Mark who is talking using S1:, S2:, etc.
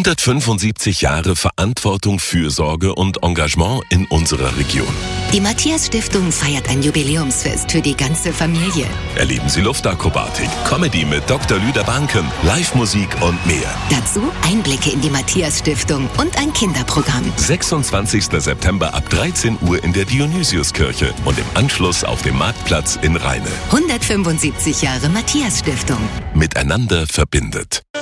S1: 175 Jahre Verantwortung, Fürsorge und Engagement in unserer Region.
S2: Die Matthias-Stiftung feiert ein Jubiläumsfest für die ganze Familie.
S1: Erleben Sie Luftakrobatik, Comedy mit Dr. Lüder Banken, Live-Musik und mehr.
S2: Dazu Einblicke in die Matthias-Stiftung und ein Kinderprogramm.
S1: 26. September ab 13 Uhr in der Dionysiuskirche und im Anschluss auf dem Marktplatz in Rheine.
S2: 175 Jahre Matthias-Stiftung.
S1: Miteinander verbindet.